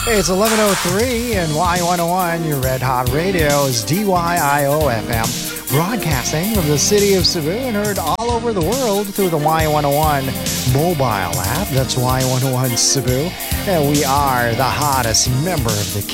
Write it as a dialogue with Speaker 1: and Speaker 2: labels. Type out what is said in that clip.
Speaker 1: It's 11:03 and Y101, your Red Hot Radio, is DYIO FM, broadcasting from the city of Cebu and heard all over the world through the Y101 mobile app. That's Y101 Cebu. And we are the hottest member of the